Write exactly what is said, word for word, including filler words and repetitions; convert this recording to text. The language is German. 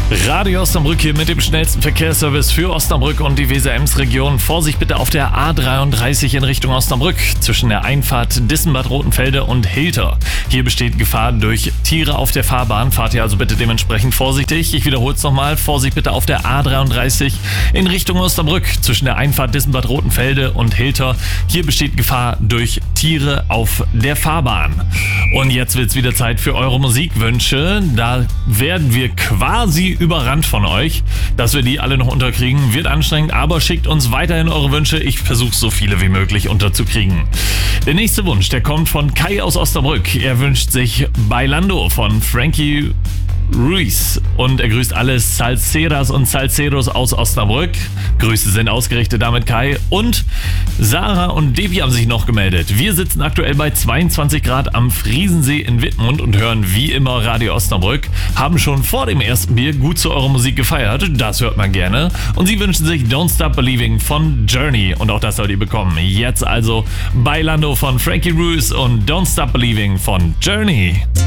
Radio Osnabrück hier mit dem schnellsten Verkehrsservice für Osnabrück und die Weser-Ems-Region. Vorsicht bitte auf der A dreiunddreißig in Richtung Osnabrück zwischen der Einfahrt Dissenbad Rotenfelde und Hilter. Hier besteht Gefahr durch Tiere auf der Fahrbahn. Fahrt ihr also bitte dementsprechend vorsichtig. Ich wiederhole es nochmal. Vorsicht bitte auf der A dreiunddreißig in Richtung Osnabrück zwischen der Einfahrt Dissenbad Rotenfelde und Hilter. Hier besteht Gefahr durch Tiere auf der Fahrbahn. Und jetzt wird es wieder Zeit für eure Musikwünsche. Da werden wir quasi überrannt von euch. Dass wir die alle noch unterkriegen, wird anstrengend, aber schickt uns weiterhin eure Wünsche. Ich versuche so viele wie möglich unterzukriegen. Der nächste Wunsch, der kommt von Kai aus Osnabrück. Er wünscht sich Bailando von Frankie Ruiz und er grüßt alle Salseras und Salseros aus Osnabrück. Grüße sind ausgerichtet damit Kai. Und Sarah und Devi haben sich noch gemeldet. Wir sitzen aktuell bei zweiundzwanzig Grad am Friesensee in Wittmund und hören wie immer Radio Osnabrück. Haben schon vor dem ersten Bier gut zu eurer Musik gefeiert. Das hört man gerne. Und sie wünschen sich Don't Stop Believing von Journey. Und auch das sollt ihr bekommen. Jetzt also Bailando von Frankie Ruiz und Don't Stop Believing von Journey.